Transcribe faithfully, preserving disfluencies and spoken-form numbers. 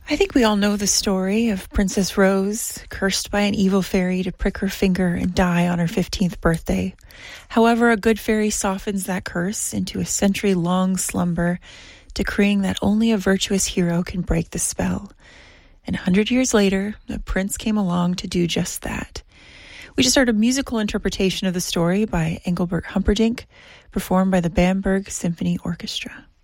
I think we all know the story of Princess Rose, cursed by an evil fairy to prick her finger and die on her fifteenth birthday. However, a good fairy softens that curse into a century-long slumber, decreeing that only a virtuous hero can break the spell. And a hundred years later, a prince came along to do just that. We just heard a musical interpretation of the story by Engelbert Humperdinck, performed by the Bamberg Symphony Orchestra.